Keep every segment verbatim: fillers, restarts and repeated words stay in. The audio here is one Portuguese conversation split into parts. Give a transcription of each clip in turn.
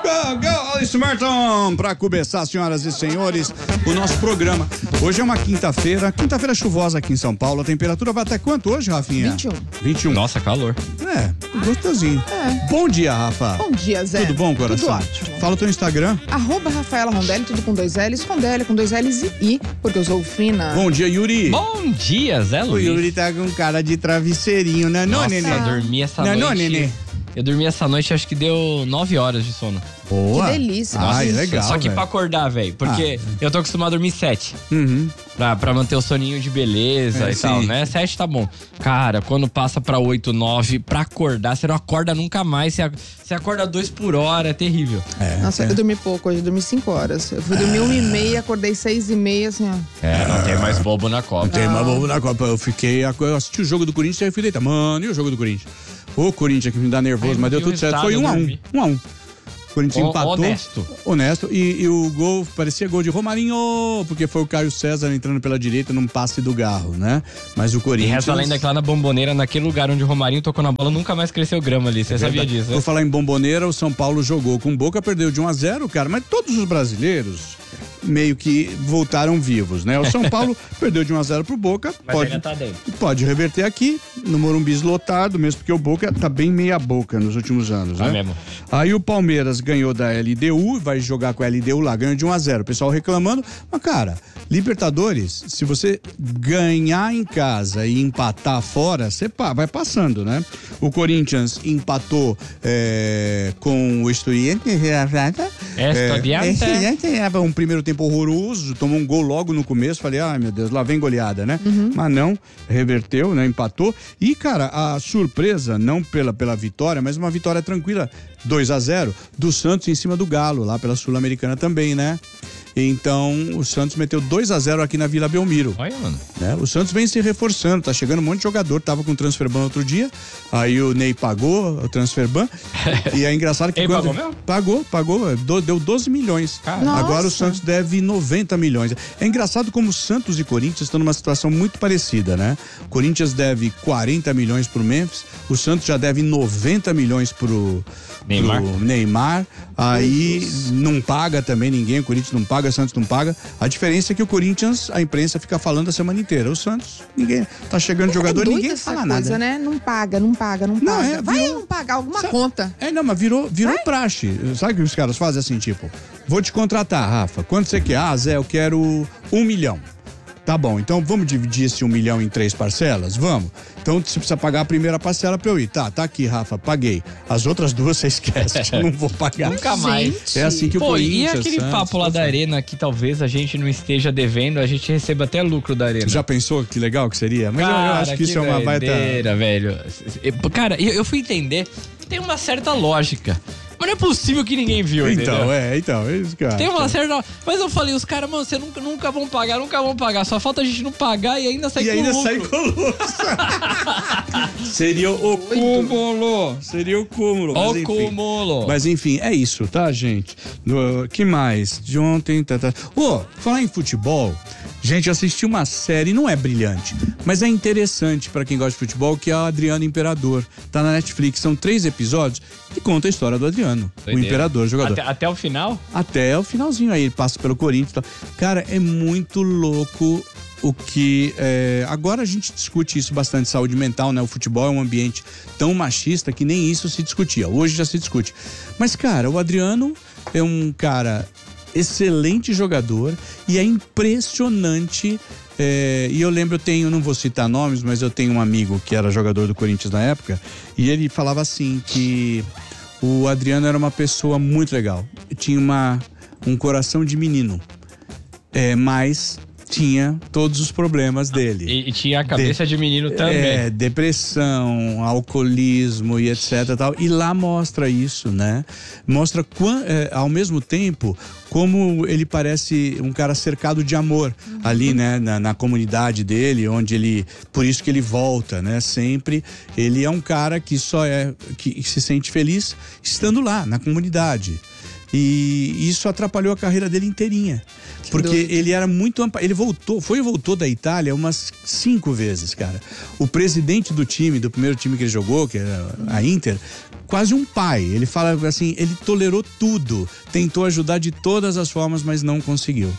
Go, go, Alice Merton, para começar, senhoras e senhores, o nosso programa. Hoje é uma quinta-feira, quinta-feira chuvosa aqui em São Paulo. A temperatura vai até quanto hoje, Rafinha? vinte e um. vinte e um. Nossa, calor. É, gostosinho. É. Bom dia, Rafa. Bom dia, Zé. Tudo bom, coração? Tudo ótimo. Fala o teu Instagram. Arroba Rafaela Rondelli, tudo com dois L's. Rondelli com dois L's e I, porque eu sou fina. Bom dia, Yuri. Bom dia, Zé O Luiz. Yuri tá com cara de travesseirinho, né? Não, Nossa, nenê. eu dormi essa Não, noite. não, nenê. Eu dormi essa noite, acho que deu nove horas de sono. Boa. Que delícia. Ai, Nossa. legal, Só que velho. pra acordar, velho. Porque Ah. eu tô acostumado a dormir sete. Uhum. Pra, pra manter o soninho de beleza É, e tal, sim. né? Sete tá bom. Cara, quando passa pra oito, nove, pra acordar, você não acorda nunca mais. Você, você acorda dois por hora, é terrível. É, Nossa, é. eu dormi pouco hoje, eu dormi cinco horas. Eu fui dormir uma e meia, acordei seis e meia, assim, ó. É, não tem mais bobo na Copa. Tem mais bobo na Copa. Eu fiquei. Eu assisti o jogo do Corinthians e aí fui deitar. Mano, e o jogo do Corinthians? Ô, Corinthians que me dá nervoso, Ai, mas deu não vi tudo o certo. Foi resultado, um a eu um. dormi. Um a um. O Corinthians Ho- empatou. honesto. Honesto. E, e o gol parecia gol de Romarinho, porque foi o Caio César entrando pela direita num passe do Garro, né? Mas o E Corinthians. reza a lenda que lá na Bomboneira, naquele lugar onde o Romarinho tocou na bola, nunca mais cresceu grama ali. Você sabia disso, né? Vou falar em Bomboneira, o São Paulo jogou com Boca, perdeu de um a zero, cara, mas todos os brasileiros meio que voltaram vivos, né? O São Paulo perdeu de um a zero pro Boca, Mas pode, ainda tá dentro. pode reverter aqui, no Morumbi lotado, mesmo porque o Boca tá bem meia boca nos últimos anos, Tá né? mesmo. Aí o Palmeiras ganhou da L D U, vai jogar com a L D U lá, ganhou de um a zero. O pessoal reclamando, mas cara, Libertadores, se você ganhar em casa e empatar fora, você pa- vai passando, né? O Corinthians empatou é, com o Estudiantes. Estudiantes. É, um primeiro tempo horroroso, tomou um gol logo no começo, falei, ai meu Deus, lá vem goleada, né? Mas não, reverteu, né? Empatou. E, cara, a surpresa, não pela, pela vitória, mas uma vitória tranquila, dois a zero, do Santos em cima do Galo, lá pela Sul-Americana também, né? Então, o Santos meteu dois a zero aqui na Vila Belmiro. Olha, mano. Né? O Santos vem se reforçando, tá chegando um monte de jogador, tava com o transfer ban outro dia, aí o Ney pagou o transfer ban, e é engraçado que Ele quando... pagou mesmo? Pagou, pagou, do- deu doze milhões. Caramba. Agora o Nossa. Santos deve noventa milhões. É engraçado como Santos e Corinthians estão numa situação muito parecida, né? O Corinthians deve quarenta milhões pro Memphis, o Santos já deve noventa milhões pro Neymar. pro Neymar, aí não paga também ninguém, o Corinthians não paga, o Santos não paga. A diferença é que o Corinthians, a imprensa fica falando a semana inteira. O Santos, ninguém tá chegando jogador, é doido ninguém essa fala coisa, nada. né? Não paga, não paga, não Não, paga. é, Vai virou- não pagar alguma Sabe- conta. É, não, mas virou, virou praxe. Sabe o que os caras fazem assim, tipo, vou te contratar, Rafa. Quanto você quer? Ah, Zé, eu quero um milhão. Tá bom, então vamos dividir esse um milhão em três parcelas? Vamos. Então você precisa pagar a primeira parcela pra eu ir. Tá, tá aqui, Rafa, paguei. As outras duas você esquece, que eu não vou pagar. Nunca mais. Gente. É assim que o Pô, e Corinthians... aquele Santos, papo lá da tá- Arena que talvez a gente não esteja devendo, a gente receba até lucro da Arena. Já pensou que legal que seria? Mas eu- eu, acho que, isso é uma baita... doideira, velho. Cara, eu, eu fui entender que tem uma certa lógica. Mas não é possível que ninguém viu, Então, entendeu? é, então, é isso, cara. Tem uma certa... Mas eu falei, os caras, mano, vocês nunca, nunca vão pagar, nunca vão pagar. Só falta a gente não pagar e ainda sair E com ainda lucro. sai com lucro. Seria o cúmulo. Seria o cúmulo. Ó Mas o enfim. cúmulo. Mas enfim, é isso, tá, gente? No, que mais? De ontem, tá, tá. Ô, falar em futebol, gente, assisti uma série, não é brilhante, mas é interessante pra quem gosta de futebol, que é o Adriano Imperador. Tá na Netflix, são três episódios que conta a história do Adriano, o Doideira. Imperador, o jogador. Até, até o final? Até o finalzinho aí, ele passa pelo Corinthians e tal. Cara, é muito louco o que... é, agora a gente discute isso bastante, saúde mental, né? O futebol é um ambiente tão machista que nem isso se discutia. Hoje já se discute. Mas, cara, o Adriano é um cara excelente jogador e é impressionante... é, e eu lembro, eu tenho, não vou citar nomes, mas eu tenho um amigo que era jogador do Corinthians na época, e ele falava assim que o Adriano era uma pessoa muito legal. Tinha uma, um coração de menino, é, mas tinha todos os problemas dele. E, e tinha a cabeça de, menino também. É, depressão, alcoolismo e etc tal. E lá mostra isso, né? Mostra, quan, é, ao mesmo tempo, como ele parece um cara cercado de amor uhum. ali, né? Na, na comunidade dele, onde ele... Por isso que ele volta, né? Sempre. Ele é um cara que só é... que se sente feliz estando lá, na comunidade. E isso atrapalhou a carreira dele inteirinha. Porque dúvida. ele era muito... Ele voltou, foi e voltou da Itália umas cinco vezes, cara. O presidente do time, do primeiro time que ele jogou, que era a Inter, quase um pai. Ele fala assim, ele tolerou tudo, tentou ajudar de todas as formas, mas não conseguiu.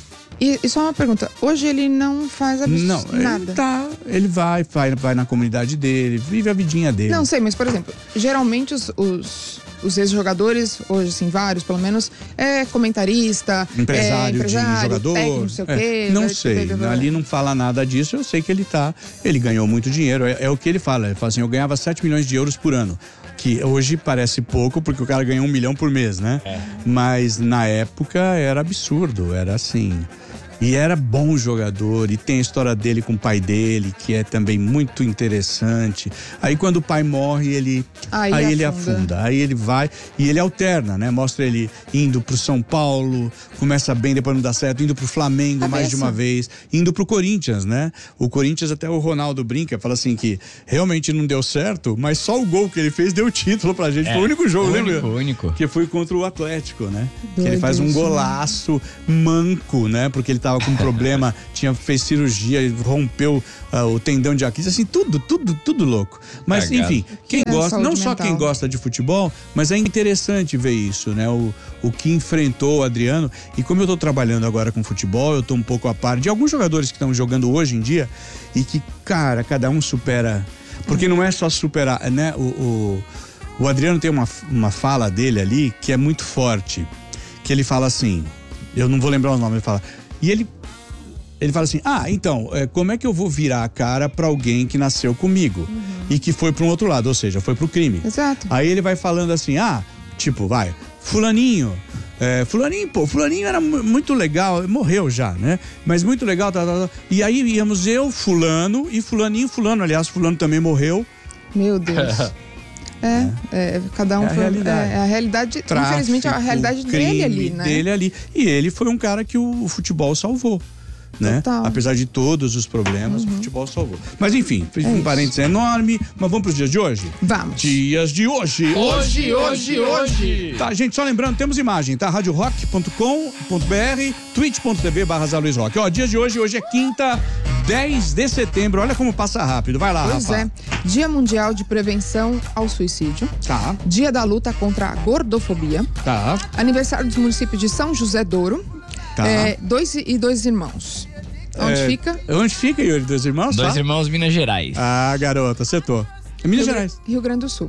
E, e só uma pergunta, hoje ele não faz absolutamente Não, nada? ele tá, ele vai, vai, vai na comunidade dele, vive a vidinha dele. Não sei, mas por exemplo, geralmente os, os, os ex-jogadores, hoje assim, vários pelo menos, é comentarista, Empresário, é empresário de jogador. técnico, não sei o É, quê. não vai- sei, vai- vai- ali não fala nada disso, eu sei que ele tá, ele ganhou muito dinheiro, é, é o que ele fala, ele fala assim, eu ganhava sete milhões de euros por ano, que hoje parece pouco, porque o cara ganhou um milhão por mês, né? É. Mas na época era absurdo, era assim... E era bom jogador, e tem a história dele com o pai dele, que é também muito interessante. Aí quando o pai morre, ele aí, aí ele afunda, aí ele vai e ele alterna, né? Mostra ele indo pro São Paulo, começa bem, depois não dá certo, indo pro Flamengo mais de uma vez, indo pro Corinthians, né? O Corinthians, até o Ronaldo brinca, fala assim que realmente não deu certo, mas só o gol que ele fez deu título pra gente. É, foi o único jogo, único, lembra? único. Que foi contra o Atlético, né? Que ele faz um golaço manco, né? Porque ele tava com um problema, tinha, fez cirurgia, rompeu uh, o tendão de Aquiles, assim, tudo, tudo, tudo louco. Mas, Cagado. enfim, quem que gosta, é não só mental. Quem gosta de futebol, mas é interessante ver isso, né? O, o que enfrentou o Adriano. E como eu tô trabalhando agora com futebol, eu tô um pouco a par de alguns jogadores que estão jogando hoje em dia e que, cara, cada um supera. Porque não é só superar, né? O, o, o Adriano tem uma, uma fala dele ali que é muito forte. Que ele fala assim, eu não vou lembrar o nome, ele fala... E ele, ele fala assim, ah, então, é, como é que eu vou virar a cara pra alguém que nasceu comigo uhum. e que foi pra um outro lado, ou seja, foi pro crime. Exato. Aí ele vai falando assim, ah, tipo, vai, fulaninho, é, fulaninho, pô, fulaninho era muito legal, morreu já, né? Mas muito legal, tá, tá, tá. E aí íamos eu, fulano, e fulaninho, fulano, aliás, fulano também morreu. Meu Deus. É, é, cada um é a foi, realidade. É, é a realidade, Tráfico, infelizmente, é a realidade dele ali, né? dele ali. E ele foi um cara que o, o futebol salvou, né? Total. Apesar de todos os problemas, uhum. o futebol salvou. Mas enfim, fiz é um isso. parênteses enorme, mas vamos pros dias de hoje? Vamos. Dias de hoje. Hoje, hoje, hoje. Tá, gente, só lembrando, temos imagem, tá? rádio rock ponto com ponto b r, twitch ponto t v barra Zé Luiz Rock. Ó, dias de hoje, hoje é quinta, dez de setembro, olha como passa rápido. Vai lá, pois Rafa. é. Dia Mundial de Prevenção ao Suicídio. Tá. Dia da luta contra a gordofobia. Tá. Aniversário dos municípios de São José Douro. Tá. É, dois e dois irmãos. Onde é, fica? Onde fica, Yuri? Dois irmãos? Dois tá? irmãos, Minas Gerais. Ah, garota, acertou. É Minas Rio, Gerais. Rio Grande do Sul.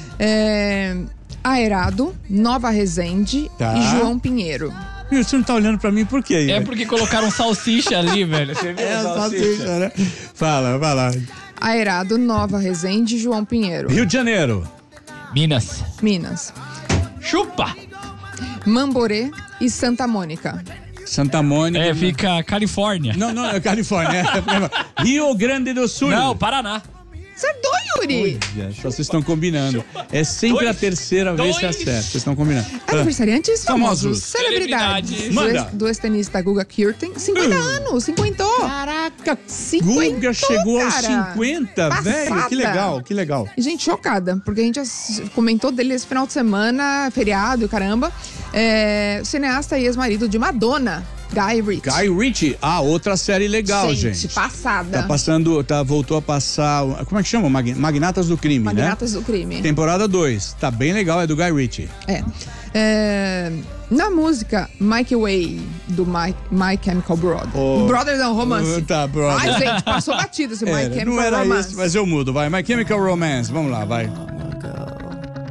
É, Aerado, Nova Resende tá. e João Pinheiro. Você não tá olhando pra mim por quê? Yuri? É porque colocaram salsicha ali, velho. Você viu? É, salsicha, salsicha, né? Fala, vai lá. Aerado, Nova Resende e João Pinheiro. Rio de Janeiro. Minas. Minas. Chupa! Mamborê e Santa Mônica. Santa Mônica. É, fica Califórnia. Não, não, é Califórnia. É Rio Grande do Sul. Não, Paraná. Acertou, Yuri! Olha, só vocês estão combinando. É sempre dois, a terceira dois. vez que acerta. Vocês estão combinando. Aniversariantes famosos, famosos. celebridades. celebridades. Manda. Do ex-tenista Guga Kirten, cinquenta uh. anos, cinquentou. Caraca, cinquentou, Guga chegou cara. aos cinquenta, Passada. velho. Que legal, que legal. E, gente, chocada, porque a gente comentou dele esse final de semana, feriado, caramba. É, cineasta e ex-marido de Madonna, Guy Ritchie. Guy Ritchie, ah, outra série legal, gente. Gente, passada. Tá passando, tá, voltou a passar, como é que chama? Magnatas do Crime, Magnatas né? do Crime. Temporada dois, tá bem legal, é do Guy Ritchie. É. é na música Mike Way, do My, My Chemical Brother. Oh. Brother não, Romance. Tá, Brother. Ai, gente, passou batido esse My Era, Chemical não era Romance. esse, mas eu mudo, vai. My Chemical Romance, vamos lá, vai.